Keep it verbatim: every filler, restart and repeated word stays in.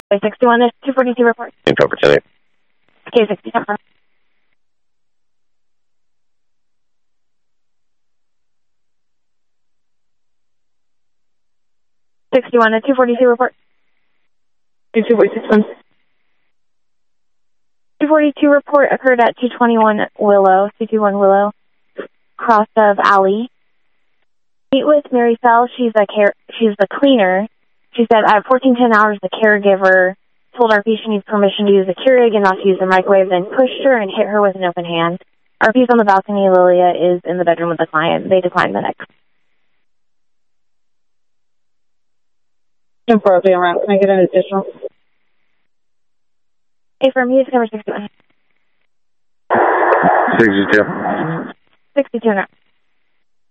sixty-one, there's two forty-two report. Info opportunity. K sixty-seven. sixty-one, a two forty-two report. two forty-six. two forty-two report occurred at two twenty-one Willow, two twenty-one Willow, cross of alley. Meet with Mary Fell. She's a care. She's the cleaner. She said at fourteen ten hours, the caregiver told R P she needs permission to use the Keurig and not to use the microwave, then pushed her and hit her with an open hand. R P's on the balcony. Lilia is in the bedroom with the client. They declined the next. ten four, I'll be around. Can I get an additional? Hey, from use number sixty-one. sixty-two. sixty-two now.